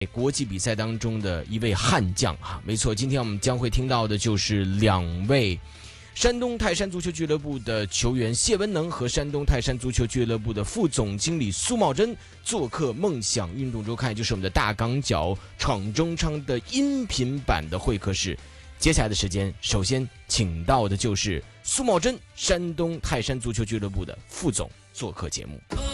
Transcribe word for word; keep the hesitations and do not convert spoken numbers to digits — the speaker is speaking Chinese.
国际比赛当中的一位悍将哈，没错，今天我们将会听到的就是两位山东泰山足球俱乐部的球员谢文能和山东泰山足球俱乐部的副总经理苏茂贞做客梦想运动周刊，就是我们的大港角闯中昌的音频版的会客室。接下来的时间，首先请到的就是苏茂贞，山东泰山足球俱乐部的副总做客节目。